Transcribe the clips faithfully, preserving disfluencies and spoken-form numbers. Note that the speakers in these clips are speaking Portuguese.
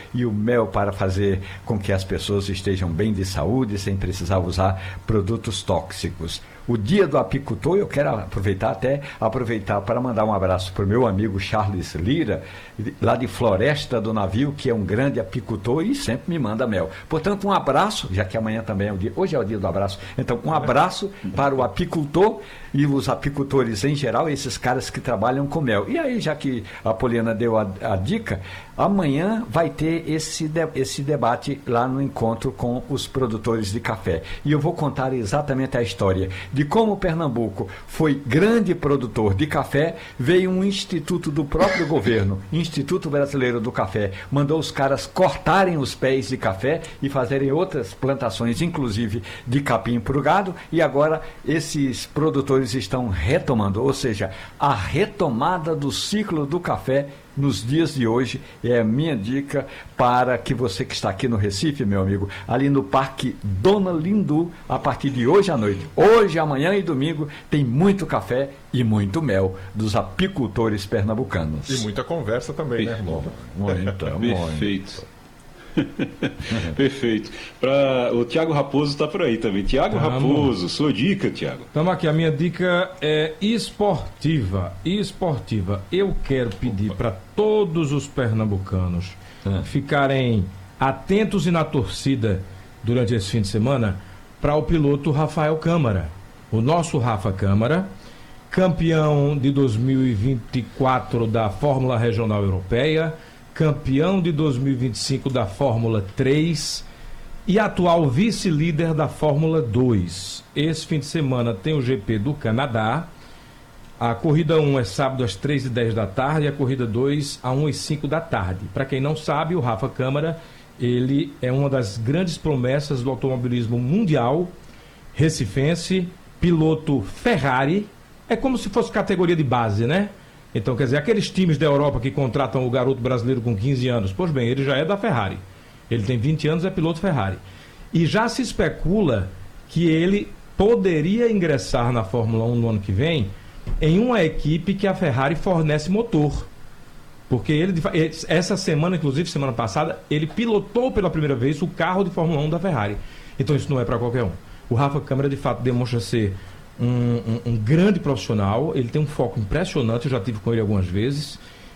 e o mel para fazer com que as pessoas estejam bem de saúde, sem precisar usar produtos tóxicos. O dia do apicultor, eu quero aproveitar até aproveitar para mandar um abraço para o meu amigo Charles Lira, lá de Floresta do Navio, que é um grande apicultor e sempre me manda mel. Portanto, um abraço, já que amanhã também é o dia, hoje é o dia do abraço, então um abraço para o apicultor e os apicultores em geral, esses caras que trabalham com mel. E aí, já que a Poliana deu a, a dica, amanhã vai ter esse, de, esse debate lá no encontro com os produtores de café. E eu vou contar exatamente a história de como Pernambuco foi grande produtor de café, veio um instituto do próprio governo, Instituto Brasileiro do Café, mandou os caras cortarem os pés de café e fazerem outras plantações, inclusive de capim para o gado, e agora esses produtores estão retomando, ou seja, a retomada do ciclo do café nos dias de hoje é a minha dica para que você que está aqui no Recife, meu amigo, ali no Parque Dona Lindu, a partir de hoje à noite, hoje, amanhã e domingo, tem muito café e muito mel dos apicultores pernambucanos. E muita conversa também, né, irmão? Muito, perfeito. Perfeito. Pra, o Tiago Raposo está por aí também. Tiago Raposo, sua dica, Tiago. Estamos aqui, a minha dica é esportiva. Esportiva. Eu quero pedir para todos os pernambucanos é. ficarem atentos e na torcida durante esse fim de semana para o piloto Rafael Câmara. O nosso Rafa Câmara, campeão de dois mil e vinte e quatro da Fórmula Regional Europeia, campeão de dois mil e vinte e cinco da Fórmula três e atual vice-líder da Fórmula dois. Esse fim de semana tem o G P do Canadá. A corrida um é sábado às três e dez da tarde e a corrida dois às uma e cinco da tarde. Para quem não sabe, o Rafa Câmara, ele é uma das grandes promessas do automobilismo mundial, recifense, piloto Ferrari. É como se fosse categoria de base, né? Então, quer dizer, aqueles times da Europa que contratam o garoto brasileiro com quinze anos, pois bem, ele já é da Ferrari. Ele tem vinte anos, é piloto Ferrari. E já se especula que ele poderia ingressar na Fórmula um no ano que vem em uma equipe que a Ferrari fornece motor. Porque ele, essa semana, inclusive semana passada, ele pilotou pela primeira vez o carro de Fórmula um da Ferrari. Então isso não é para qualquer um. O Rafa Câmara, de fato, demonstra ser Um, um, um grande profissional, ele tem um foco impressionante, eu já tive com ele algumas vezes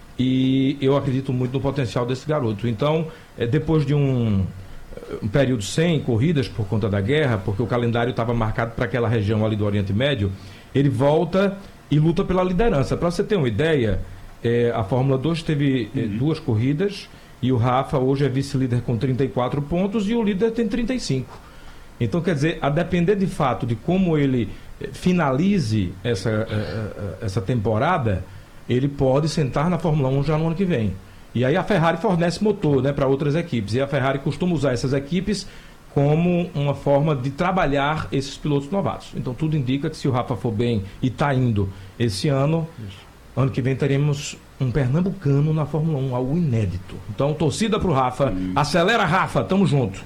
e eu acredito muito no potencial desse garoto. Então, é, depois de um, um período sem corridas por conta da guerra, porque o calendário estava marcado para aquela região ali do Oriente Médio, ele volta e luta pela liderança. Para você ter uma ideia, é, a Fórmula dois teve é, uhum. duas corridas e o Rafa hoje é vice-líder com trinta e quatro pontos e o líder tem trinta e cinco. Então, quer dizer, a depender de fato de como ele finalize essa, essa temporada, ele pode sentar na Fórmula um já no ano que vem. E aí a Ferrari fornece motor, né, para outras equipes. E a Ferrari costuma usar essas equipes como uma forma de trabalhar esses pilotos novatos. Então tudo indica que se o Rafa for bem e está indo esse ano, Isso. ano que vem teremos um pernambucano na Fórmula um, algo inédito. Então torcida para o Rafa. Hum. Acelera, Rafa, tamo junto.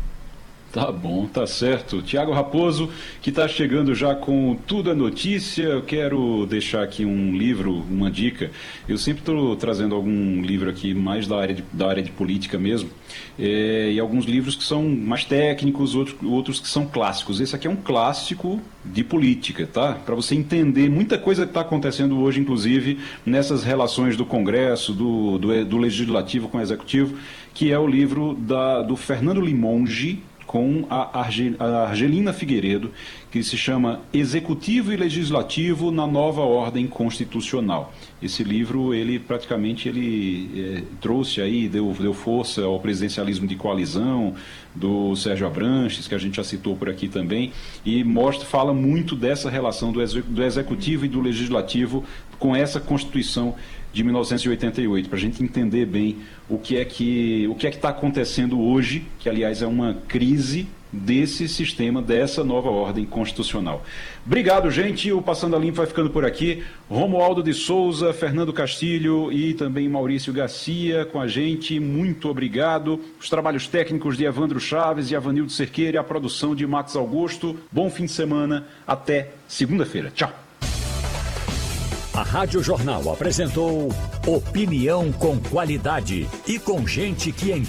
Tá bom, tá certo. Tiago Raposo, que está chegando já com Tudo é Notícia. Eu quero deixar aqui um livro, uma dica. Eu sempre estou trazendo algum livro aqui mais da área de, da área de política mesmo, é, e alguns livros que são mais técnicos, outros, outros que são clássicos. Esse aqui é um clássico de política, tá? Para você entender muita coisa que está acontecendo hoje, inclusive nessas relações do Congresso, do, do, do Legislativo com o Executivo, que é o livro da, do Fernando Limongi, com a, Arge, a Argelina Figueiredo, que se chama Executivo e Legislativo na Nova Ordem Constitucional. Esse livro, ele praticamente ele, é, trouxe aí, deu, deu força ao presidencialismo de coalizão do Sérgio Abranches, que a gente já citou por aqui também, e mostra, fala muito dessa relação do, ex, do Executivo e do Legislativo com essa Constituição de mil novecentos e oitenta e oito, para a gente entender bem o que é que o que é que está acontecendo hoje, que aliás é uma crise desse sistema, dessa nova ordem constitucional. Obrigado, gente. O Passando a Limpo vai ficando por aqui. Romualdo de Souza, Fernando Castilho e também Maurício Garcia com a gente. Muito obrigado. Os trabalhos técnicos de Evandro Chaves e Avanildo Cerqueira e a produção de Max Augusto. Bom fim de semana. Até segunda-feira. Tchau. A Rádio Jornal apresentou opinião com qualidade e com gente que entende.